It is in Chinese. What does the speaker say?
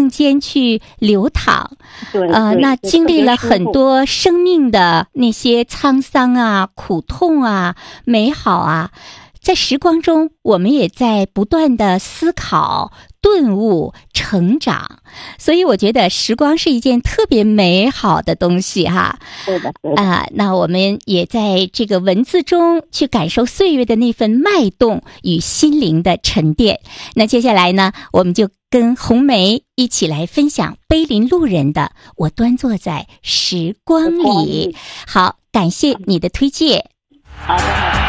中间去流淌。 对， 那经历了很多生命的那些沧桑啊、苦痛啊、美好啊，在时光中，我们也在不断的思考、顿悟、成长，所以我觉得时光是一件特别美好的东西哈。 对的， 那我们也在这个文字中去感受岁月的那份脉动与心灵的沉淀。那接下来呢，我们就跟红梅一起来分享碑林路人的《我端坐在时光里》。好，感谢你的推荐。 好的。